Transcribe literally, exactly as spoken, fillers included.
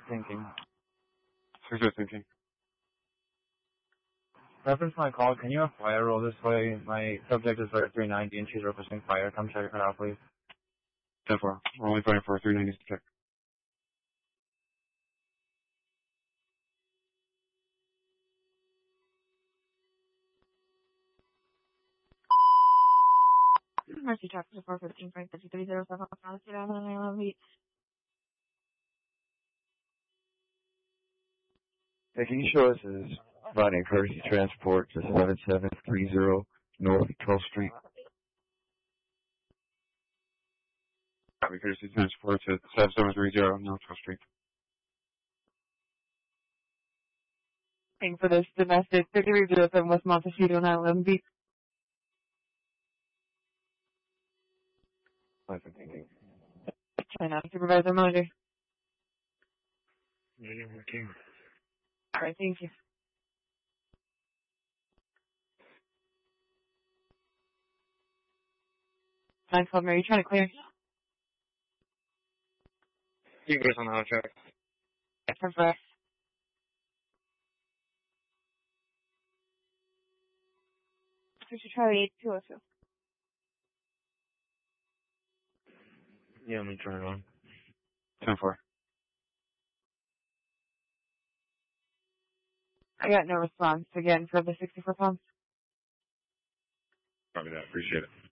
Thinking. six zero thinking. Reference my call, can you have fire roll this way? My subject is three ninety and she's requesting fire. Come check her out, please. ten four. We're only fighting for three ninety to check. Mercy traffic four fifteen five fifty three zero seven Hey, can you show us as providing courtesy transport to seven seven three zero North twelfth Street? Copy, courtesy transport to seven seven three zero North twelfth Street. Thanks for this domestic thirty-three zero seven West Montecito nine eleven B. I've been thinking. China Supervisor Manager. Medium working. Alright, thank you. nine twelve, are you trying to clear? You can go on the hot track. Perfect. We should try the eight two oh two. Yeah, let me turn it on. ten four. I got no response again for the sixty-four pounds. Copy that. Appreciate it.